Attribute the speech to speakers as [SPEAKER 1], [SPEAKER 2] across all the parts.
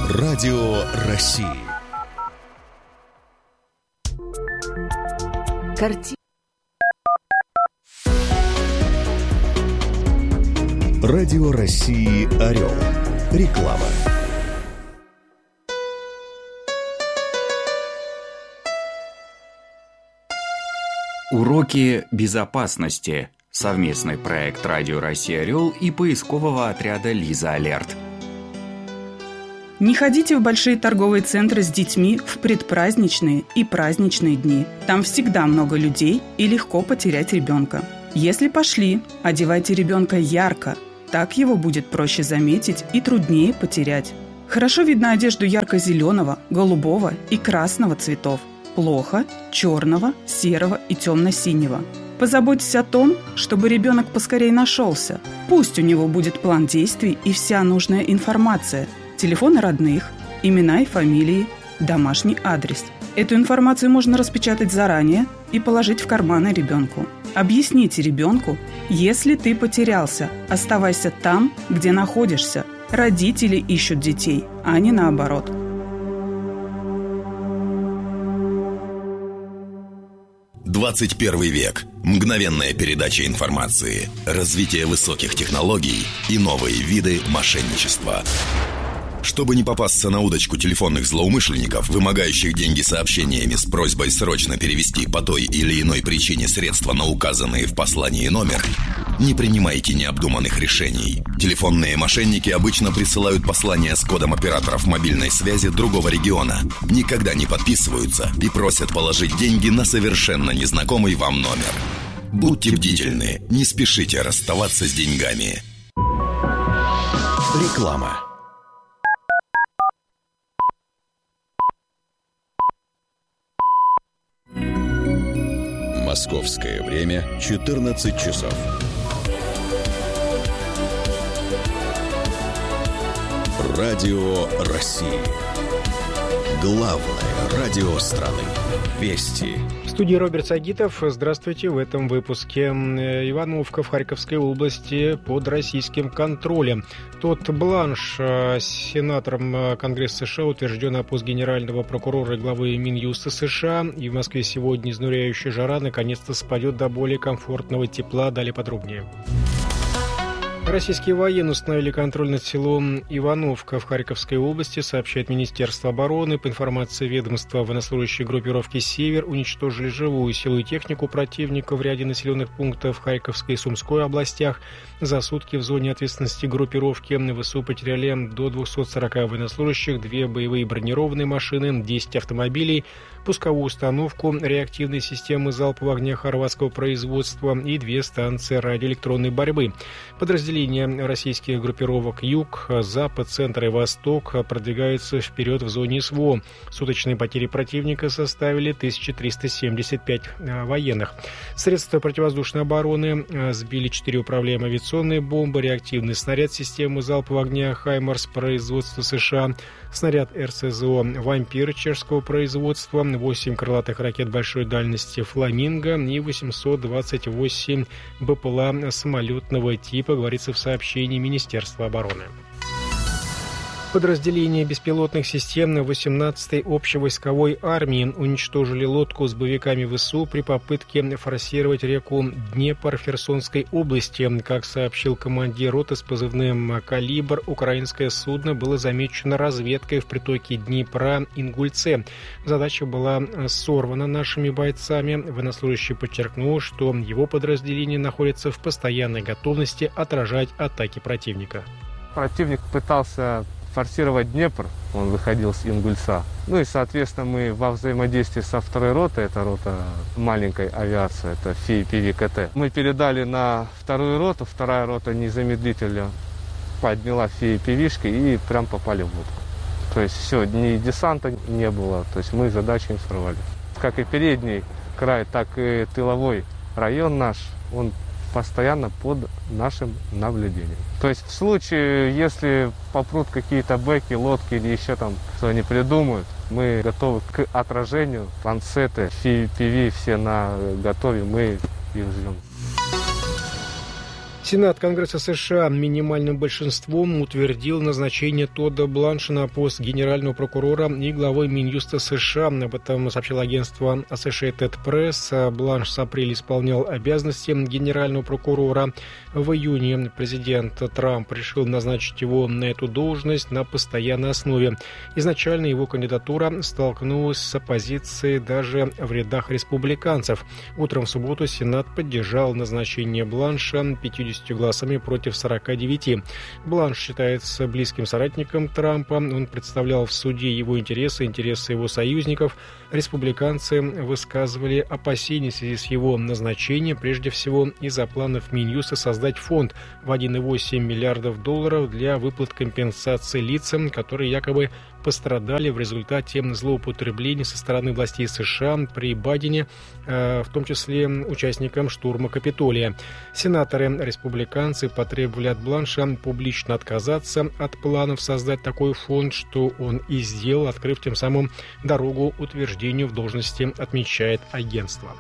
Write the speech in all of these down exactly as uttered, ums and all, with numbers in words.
[SPEAKER 1] Радио России.
[SPEAKER 2] Карти...
[SPEAKER 1] Радио России «Орел». Реклама.
[SPEAKER 3] Уроки безопасности. Совместный проект Радио Россия «Орел» и поискового отряда «Лиза Алерт».
[SPEAKER 4] Не ходите в большие торговые центры с детьми в предпраздничные и праздничные дни. Там всегда много людей и легко потерять ребенка. Если пошли, одевайте ребенка ярко. Так его будет проще заметить и труднее потерять. Хорошо видно одежду ярко-зеленого, голубого и красного цветов. Плохо – черного, серого и темно-синего. Позаботьтесь о том, чтобы ребенок поскорее нашелся. Пусть у него будет план действий и вся нужная информация. Телефоны родных, имена и фамилии, домашний адрес. Эту информацию можно распечатать заранее и положить в карманы ребенку. Объясните ребенку, если ты потерялся, оставайся там, где находишься. Родители ищут детей, а не наоборот.
[SPEAKER 5] двадцать первый век. Мгновенная передача информации, развитие высоких технологий и новые виды мошенничества. Чтобы не попасться на удочку телефонных злоумышленников, вымогающих деньги сообщениями с просьбой срочно перевести по той или иной причине средства на указанные в послании номер, не принимайте необдуманных решений. Телефонные мошенники обычно присылают послания с кодом операторов мобильной связи другого региона, никогда не подписываются и просят положить деньги на совершенно незнакомый вам номер. Будьте бдительны, не спешите расставаться с деньгами.
[SPEAKER 1] Реклама. Московское время четырнадцать часов. Радио России. Главное радио страны. Вести.
[SPEAKER 6] В студии Роберт Сагитов. Здравствуйте. В этом выпуске. Ивановка в Харьковской области под российским контролем. Тот бланш сенатором Конгресса США, утвержденный пост генерального прокурора и главы Минюста США, и в Москве сегодня изнуряющая жара наконец-то спадет до более комфортного тепла. Далее подробнее. Российские военные установили контроль над селом Ивановка в Харьковской области, сообщает Министерство обороны. По информации ведомства, военнослужащие группировки «Север» уничтожили живую силу и технику противника в ряде населенных пунктов Харьковской и Сумской областях. За сутки в зоне ответственности группировки ВСУ потеряли до двухсот сорока военнослужащих, две боевые бронированные машины, десять автомобилей, пусковую установку реактивной системы залпового огня хорватского производства и две станции радиоэлектронной борьбы. Подразделения российских группировок «Юг», «Запад», «Центр» и «Восток» продвигаются вперед в зоне СВО. Суточные потери противника составили тысяча триста семьдесят пять военных. Средства противовоздушной обороны сбили четыре управляемые авиационные бомбы, реактивный снаряд системы залпового огня «Хаймарс» производства США, снаряд эр эс зэ о «Вампир» чешского производства, восемь крылатых ракет большой дальности «Фламинго» и восемьсот двадцать восемь БПЛА самолетного типа, говорится в сообщении Министерства обороны. Подразделения беспилотных систем восемнадцатой общевойсковой армии уничтожили лодку с боевиками ВСУ при попытке форсировать реку Днепр в Херсонской области. Как сообщил командир роты с позывным «Калибр», украинское судно было замечено разведкой в притоке Днепра Ингульце. Задача была сорвана нашими бойцами. Военнослужащий подчеркнул, что его подразделение находится в постоянной готовности отражать атаки противника.
[SPEAKER 7] Противник пытался форсировать Днепр, он выходил с Ингульца. Ну и, соответственно, мы во взаимодействии со второй ротой, это рота маленькой авиации, это эф и пи ви ка тэ, мы передали на вторую роту, вторая рота незамедлительно подняла эф и пи ви-шки и прям попали в лодку. То есть все, ни десанта не было, то есть мы задачу им сорвали. Как и передний край, так и тыловой район наш, он постоянно под нашим наблюдением. То есть в случае, если попрут какие-то бэки, лодки или еще там, что они придумают, мы готовы к отражению. Ланцеты, эф и пи ви все на готове, мы их ждем.
[SPEAKER 6] Сенат Конгресса США минимальным большинством утвердил назначение Тодда Бланша на пост генерального прокурора и главой Минюста США. Об этом сообщило агентство Associated Press. Бланш с апреля исполнял обязанности генерального прокурора. В июне президент Трамп решил назначить его на эту должность на постоянной основе. Изначально его кандидатура столкнулась с оппозицией даже в рядах республиканцев. Утром в субботу Сенат поддержал назначение Бланша пятьюдесятью голосами против сорока девяти. Бланш считается близким соратником Трампа. Он представлял в суде его интересы, интересы его союзников. Республиканцы высказывали опасения в связи с его назначением, прежде всего из-за планов Минюста создать фонд в один целых восемь десятых миллиардов долларов для выплат компенсации лицам, которые якобы пострадали в результате злоупотреблений со стороны властей США при Байдене, в том числе участникам штурма Капитолия. Сенаторы-республиканцы потребовали от Бланша публично отказаться от планов создать такой фонд, что он и сделал, открыв тем самым дорогу утверждению в должности, отмечает агентство.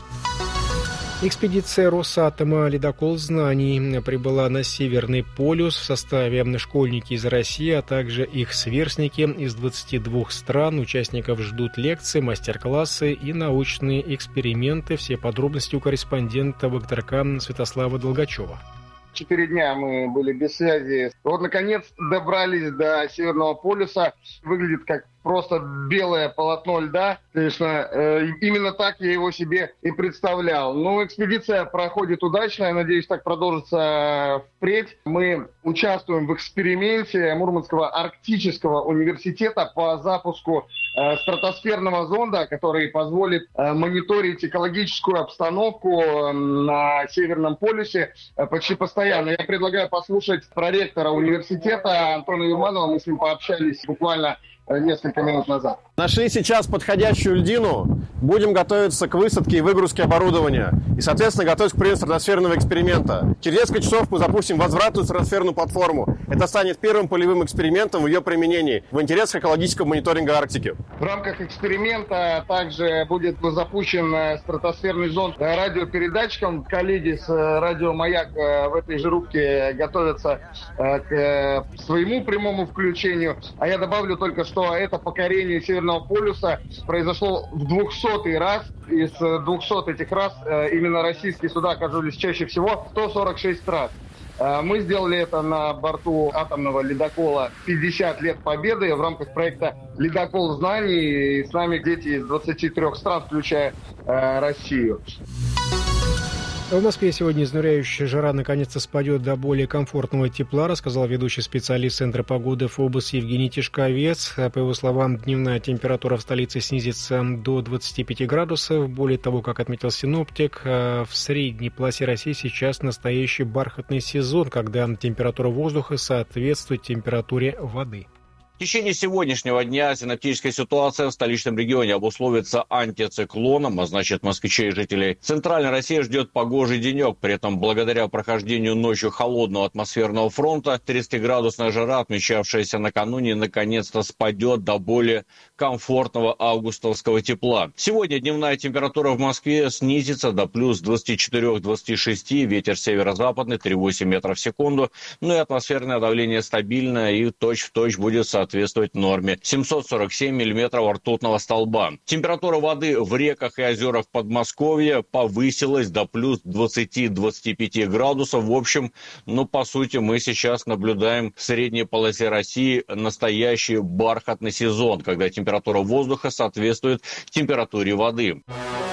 [SPEAKER 6] Экспедиция Росатома «Ледокол знаний» прибыла на Северный полюс в составе школьники из России, а также их сверстники из двадцати двух стран. Участников ждут лекции, мастер-классы и научные эксперименты. Все подробности у корреспондента ВГТРК Святослава Долгачева.
[SPEAKER 2] Четыре дня мы были без связи. Вот, наконец, добрались до Северного полюса. Выглядит как просто белое полотно льда. Конечно, э, именно так я его себе и представлял. Но экспедиция проходит удачно. Я надеюсь, так продолжится впредь. Мы участвуем в эксперименте Мурманского арктического университета по запуску э, стратосферного зонда, который позволит э, мониторить экологическую обстановку э, на Северном полюсе э, почти постоянно. Я предлагаю послушать проректора университета Антона Юрманова. Мы с ним пообщались буквально несколько минут назад.
[SPEAKER 8] Нашли сейчас подходящую льдину. Будем готовиться к высадке и выгрузке оборудования. И, соответственно, готовиться к проведению стратосферного эксперимента. Через несколько часов мы запустим возвратную стратосферную платформу. Это станет первым полевым экспериментом в ее применении в интересах экологического мониторинга Арктики.
[SPEAKER 2] В рамках эксперимента также будет запущен стратосферный зонд радиопередатчиком. Коллеги с радио «Маяк» в этой же рубке готовятся к своему прямому включению. А я добавлю только, что это покорение Северного полюса произошло в двухсотый раз. Из двухсот этих раз именно российские суда оказывались чаще всего сто сорок шесть раз. Мы сделали это на борту атомного ледокола «пятьдесят лет Победы» в рамках проекта «Ледокол знаний». И с нами дети из двадцати трёх стран, включая э, Россию.
[SPEAKER 6] В Москве сегодня изнуряющая жара наконец-то спадет до более комфортного тепла, рассказал ведущий специалист Центра погоды ФОБОС Евгений Тишковец. По его словам, дневная температура в столице снизится до двадцати пяти градусов. Более того, как отметил синоптик, в средней полосе России сейчас настоящий бархатный сезон, когда температура воздуха соответствует температуре воды.
[SPEAKER 9] В течение сегодняшнего дня синоптическая ситуация в столичном регионе обусловится антициклоном, а значит, москвичей и жителей Центральной России ждет погожий денек. При этом, благодаря прохождению ночью холодного атмосферного фронта, тридцатиградусная жара, отмечавшаяся накануне, наконец-то спадет до более комфортного августовского тепла. Сегодня дневная температура в Москве снизится до плюс двадцати четырёх — двадцати шести, ветер северо-западный три целых восемь десятых метров в секунду, ну и атмосферное давление стабильное и точь-в-точь будет соответствовать соответствовать норме семьсот сорок семь миллиметров ртутного столба. Температура воды в реках и озерах Подмосковья повысилась до плюс двадцати — двадцати пяти градусов. В общем, ну, по сути, мы сейчас наблюдаем в средней полосе России настоящий бархатный сезон, когда температура воздуха соответствует температуре воды.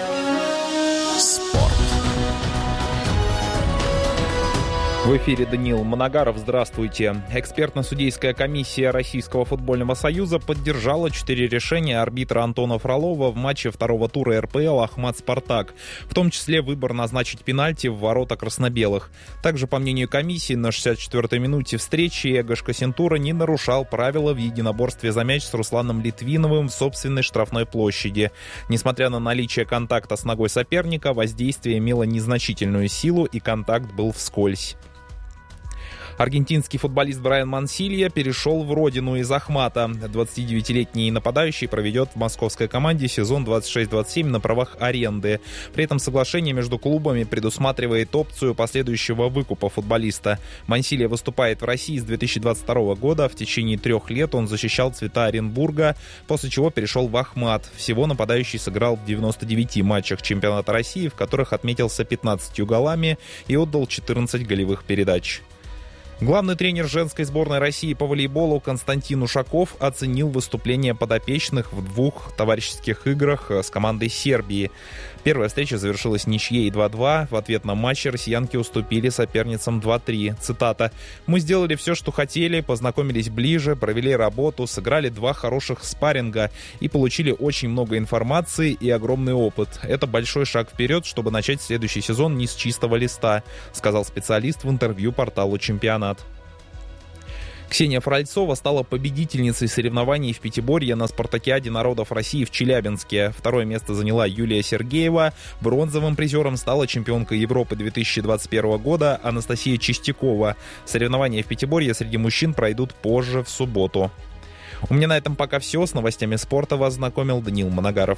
[SPEAKER 10] В эфире Даниил Моногаров. Здравствуйте. Экспертно-судейская комиссия Российского футбольного союза поддержала четыре решения арбитра Антона Фролова в матче второго тура эр пэ эл «Ахмат-Спартак», в том числе выбор назначить пенальти в ворота краснобелых. Также, по мнению комиссии, на шестьдесят четвёртой минуте встречи Эгош Кассентура не нарушал правила в единоборстве за мяч с Русланом Литвиновым в собственной штрафной площади. Несмотря на наличие контакта с ногой соперника, воздействие имело незначительную силу и контакт был вскользь. Аргентинский футболист Брайан Мансилья перешел в родину из Ахмата. двадцатидевятилетний нападающий проведет в московской команде сезон двадцать шесть двадцать семь на правах аренды. При этом соглашение между клубами предусматривает опцию последующего выкупа футболиста. Мансилья выступает в России с две тысячи двадцать второго года. В течение трех лет он защищал цвета Оренбурга, после чего перешел в Ахмат. Всего нападающий сыграл в девяноста девяти матчах чемпионата России, в которых отметился пятнадцатью голами и отдал четырнадцать голевых передач. Главный тренер женской сборной России по волейболу Константин Ушаков оценил выступление подопечных в двух товарищеских играх с командой Сербии. Первая встреча завершилась ничьей два-два. В ответ на матч россиянки уступили соперницам два-три. Цитата: «Мы сделали все, что хотели, познакомились ближе, провели работу, сыграли два хороших спарринга и получили очень много информации и огромный опыт. Это большой шаг вперед, чтобы начать следующий сезон не с чистого листа», сказал специалист в интервью порталу «Чемпионат». Ксения Фральцова стала победительницей соревнований в пятиборье на Спартакиаде народов России в Челябинске. Второе место заняла Юлия Сергеева. Бронзовым призером стала чемпионка Европы две тысячи двадцать первого года Анастасия Чистякова. Соревнования в пятиборье среди мужчин пройдут позже, в субботу. У меня на этом пока все. С новостями спорта вас знакомил Даниил Моногаров.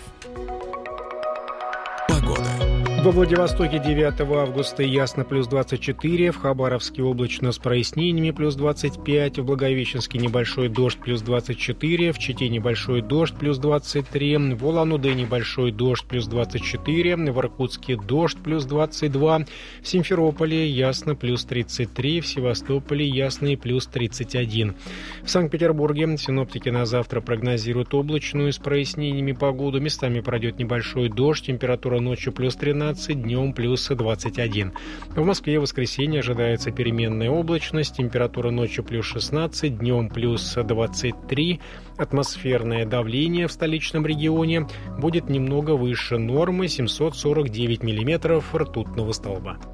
[SPEAKER 5] Погода.
[SPEAKER 6] Во Владивостоке девятого августа ясно плюс двадцать четыре, в Хабаровске облачно с прояснениями плюс двадцать пять, в Благовещенске небольшой дождь плюс двадцать четыре, в Чите небольшой дождь плюс двадцать три, в Улан-Удэ небольшой дождь плюс двадцать четыре, в Иркутске дождь плюс двадцать два, в Симферополе ясно плюс тридцать три, в Севастополе ясно и плюс тридцать один. В Санкт-Петербурге синоптики на завтра прогнозируют облачную с прояснениями погоду, местами пройдет небольшой дождь, температура ночью плюс тринадцать, днем плюс двадцать один. В Москве в воскресенье ожидается переменная облачность, температура ночью плюс шестнадцать, днем плюс двадцать три. Атмосферное давление в столичном регионе будет немного выше нормы — семьсот сорок девять миллиметров ртутного столба.